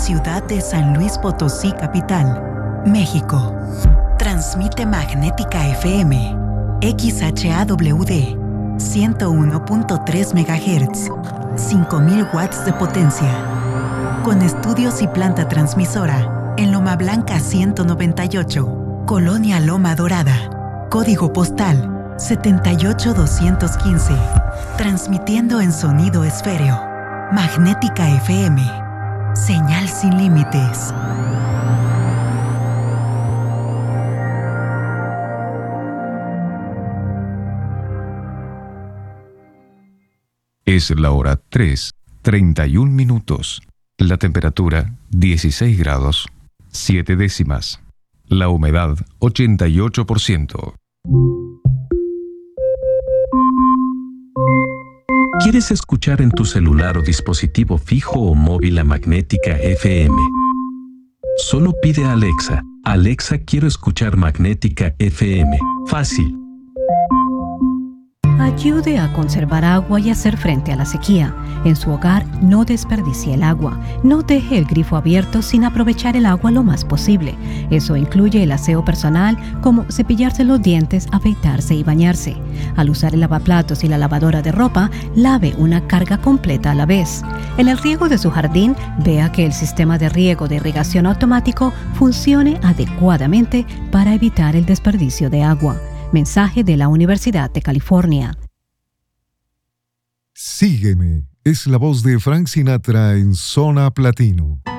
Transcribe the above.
ciudad de San Luis Potosí, capital, México. Transmite Magnética FM, XHAWD, 101.3 MHz, 5000 watts de potencia. Con estudios y planta transmisora en Loma Blanca 198, Colonia Loma Dorada. Código postal 78215. Transmitiendo en sonido esféreo. Magnética FM. Señal sin límites. Es la hora 3:31 minutos. La temperatura 16 grados, 7 décimas. La humedad 88%. ¿Quieres escuchar en tu celular o dispositivo fijo o móvil a Magnética FM? Solo pide a Alexa: Alexa, quiero escuchar Magnética FM. Fácil. Ayude a conservar agua y hacer frente a la sequía. En su hogar, no desperdicie el agua. No deje el grifo abierto sin aprovechar el agua lo más posible. Eso incluye el aseo personal, como cepillarse los dientes, afeitarse y bañarse. Al usar el lavaplatos y la lavadora de ropa, lave una carga completa a la vez. En el riego de su jardín, vea que el sistema de riego de irrigación automático funcione adecuadamente para evitar el desperdicio de agua. Mensaje de la Universidad de California. Sígueme. Es la voz de Frank Sinatra en Zona Platino.